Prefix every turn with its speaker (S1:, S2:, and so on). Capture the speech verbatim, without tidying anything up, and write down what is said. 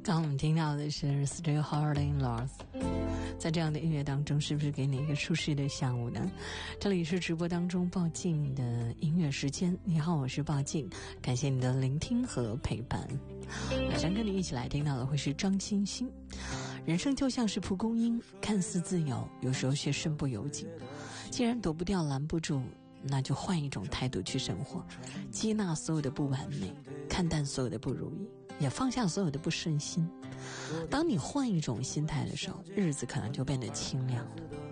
S1: 刚刚我们听到的是 Still Holding Lost， 在这样的音乐当中，是不是给你一个舒适的下午呢？这里是直播当中鲍静的音乐时间。你好，我是鲍静，感谢你的聆听和陪伴。马上跟你一起来听到的会是张欣欣。人生就像是蒲公英，看似自由，有时候却身不由己。既然躲不掉，拦不住，那就换一种态度去生活，接纳所有的不完美，看淡所有的不如意，也放下所有的不顺心。当你换一种心态的时候，日子可能就变得清凉了。